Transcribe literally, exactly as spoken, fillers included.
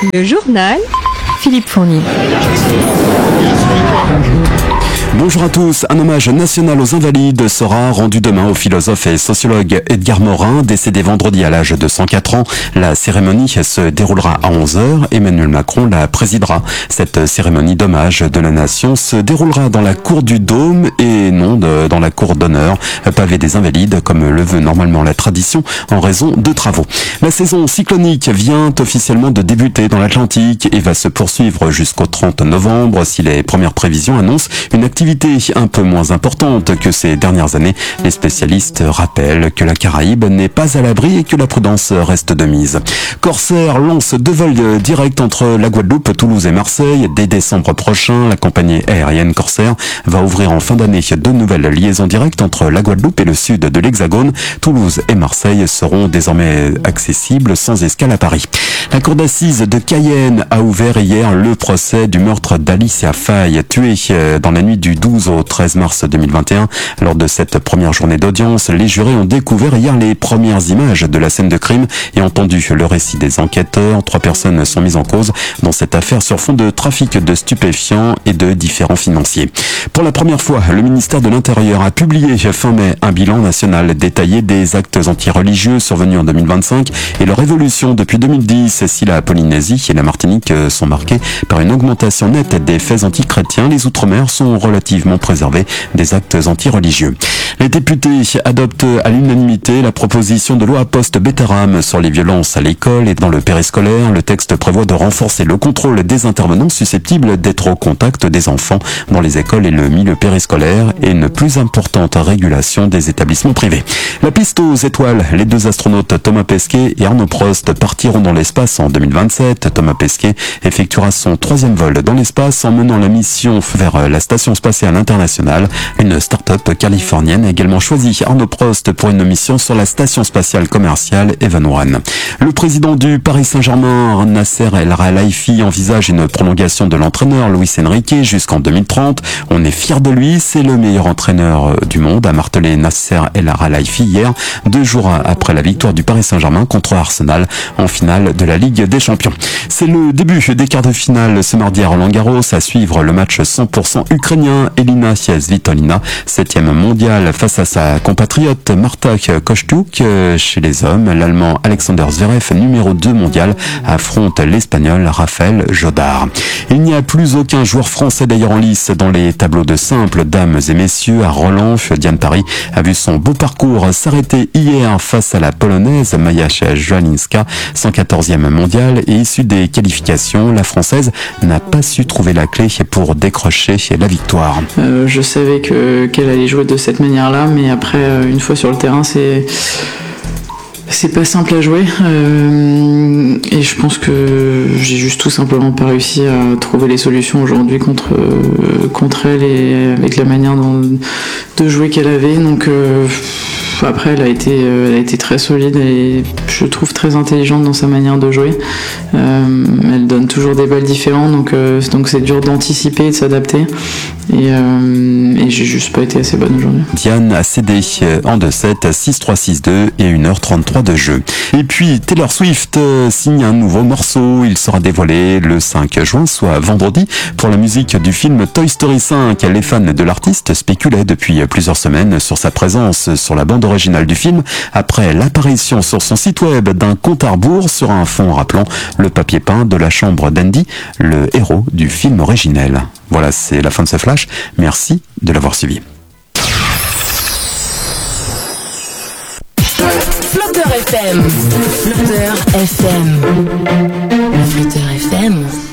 Le journal Philippe Fournier. Bonjour à tous. Un hommage national aux Invalides sera rendu demain au philosophe et sociologue Edgar Morin, décédé vendredi à l'âge de cent quatre ans. La cérémonie se déroulera à onze heures. Emmanuel Macron la présidera. Cette cérémonie d'hommage de la nation se déroulera dans la cour du Dôme et non de, dans la cour d'honneur, pavée des Invalides, comme le veut normalement la tradition, en raison de travaux. La saison cyclonique vient officiellement de débuter dans l'Atlantique et va se poursuivre jusqu'au trente novembre si les premières prévisions annoncent une activité un peu moins importante que ces dernières années. Les spécialistes rappellent que la Caraïbe n'est pas à l'abri et que la prudence reste de mise. Corsair lance deux vols directs entre la Guadeloupe, Toulouse et Marseille. Dès décembre prochain, la compagnie aérienne Corsair va ouvrir en fin d'année deux nouvelles liaisons directes entre la Guadeloupe et le sud de l'Hexagone. Toulouse et Marseille seront désormais accessibles sans escale à Paris. La cour d'assises de Cayenne a ouvert hier le procès du meurtre d'Alicia Faye, tuée dans la nuit du douze au treize mars deux mille vingt et un. Lors de cette première journée d'audience, les jurés ont découvert hier les premières images de la scène de crime et entendu le récit des enquêteurs. Trois personnes sont mises en cause dans cette affaire sur fond de trafic de stupéfiants et de différents financiers. Pour la première fois, le ministère de l'Intérieur a publié fin mai un bilan national détaillé des actes antireligieux survenus en deux mille vingt-cinq et leur évolution depuis deux mille dix. Si la Polynésie et la Martinique sont marquées par une augmentation nette des faits antichrétiens, les Outre-mer sont relativement préservés des actes antireligieux. Les députés adoptent à l'unanimité la proposition de loi post-Bétaram sur les violences à l'école et dans le périscolaire. Le texte prévoit de renforcer le contrôle des intervenants susceptibles d'être au contact des enfants dans les écoles et le milieu périscolaire et une plus importante régulation des établissements privés. La piste aux étoiles, les deux astronautes Thomas Pesquet et Arnaud Prost partiront dans l'espace en deux mille vingt-sept. Thomas Pesquet effectuera son troisième vol dans l'espace en menant la mission vers la Station spatiale internationale. Une start-up californienne a également choisi Arnaud Prost pour une mission sur la station spatiale commerciale Evan One. Le président du Paris Saint-Germain, Nasser El Khelaifi, envisage une prolongation de l'entraîneur Luis Enrique jusqu'en deux mille trente. On est fiers de lui, c'est le meilleur entraîneur du monde, a martelé Nasser El Khelaifi hier, deux jours après la victoire du Paris Saint-Germain contre Arsenal en finale de la Ligue des Champions. C'est le début des quarts de finale ce mardi à Roland-Garros, à suivre le match cent pour cent ukrainien. Elina Svitolina, septième mondiale face à sa compatriote Marta Kostyuk. Chez les hommes, l'Allemand Alexander Zverev, numéro deux mondial, affronte l'Espagnol Rafael Jodar. Il n'y a plus aucun joueur français d'ailleurs en lice dans les tableaux de simple, dames et messieurs. À Roland, Diane Parry a vu son beau parcours s'arrêter hier face à la Polonaise Maja Joalinska, cent quatorzième mondiale, et issue des qualifications, la Française n'a pas su trouver la clé pour décrocher la victoire. Euh, je savais que qu'elle allait jouer de cette manière-là, mais après, euh, une fois sur le terrain, c'est c'est pas simple à jouer. Euh, et je pense que j'ai juste tout simplement pas réussi à trouver les solutions aujourd'hui contre euh, contre elle et avec la manière dont, de jouer qu'elle avait. Donc euh, après, elle a été, elle a été très solide et je trouve très intelligente dans sa manière de jouer. Euh, elle donne toujours des balles différentes, donc euh, donc c'est dur d'anticiper et de s'adapter. Et, euh, et j'ai juste pas été assez bonne aujourd'hui. Diane a cédé en deux sept, six trois, six deux et une heure trente-trois de jeu. Et puis Taylor Swift signe un nouveau morceau. Il sera dévoilé le cinq juin, soit vendredi, pour la musique du film Toy Story cinq. Les fans de l'artiste spéculaient depuis plusieurs semaines sur sa présence sur la bande originale du film, après l'apparition sur son site web d'un compte à rebours sur un fond rappelant le papier peint de la chambre d'Andy, le héros du film originel. Voilà, c'est la fin de ce flash. Merci de l'avoir suivi. Flotteur F M. Flotteur F M. Flotteur F M.